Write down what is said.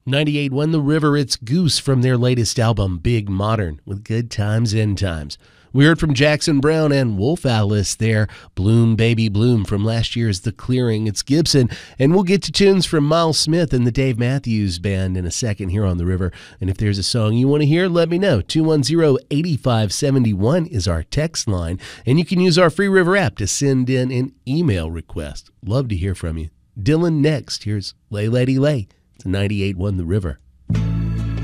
98.1 The River, it's Goose from their latest album, Big Modern, with Good Times, End Times. We heard from Jackson Browne and Wolf Alice there, Bloom Baby Bloom from last year's The Clearing. It's Gibson, and we'll get to tunes from Miles Smith and the Dave Matthews Band in a second here on The River. And if there's a song you want to hear, let me know. 210-8571 is our text line, and you can use our free River app to send in an email request. Love to hear from you. Dylan next. Here's Lay Lady Lay. It's 98.1 The River.